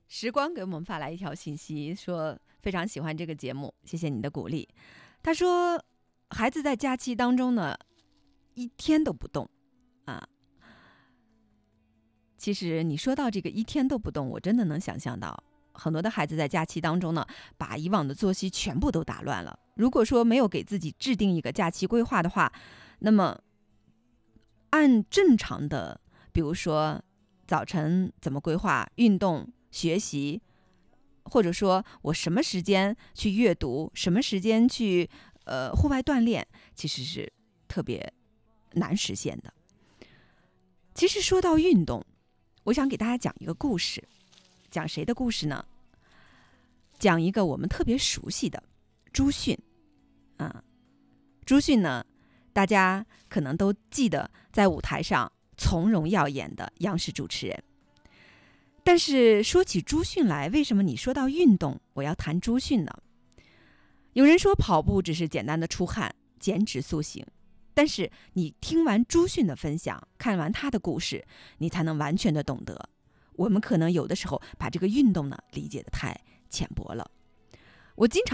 时光给我们发来一条信息，说非常喜欢这个节目，谢谢你的鼓励。他说，孩子在假期当中呢，一天都不动啊。其实你说到这个一天都不动，我真的能想象到，很多的孩子在假期当中呢，把以往的作息全部都打乱了。如果说没有给自己制定一个假期规划的话，那么按正常的，比如说早晨怎么规划运动、学习，或者说我什么时间去阅读，什么时间去户外锻炼，其实是特别难实现的。其实说到运动，我想给大家讲一个故事。讲谁的故事呢？讲一个我们特别熟悉的朱迅啊。朱迅呢，大家可能都记得在舞台上从容耀眼的央视主持人。但是说起朱迅来，为什么你说到运动，我要谈朱迅呢？有人说跑步只是简单的出汗、减脂塑形，但是你听完朱迅的分享，看完他的故事，你才能完全的懂得。我们可能有的时候把这个运动呢理解得太浅薄了。我经常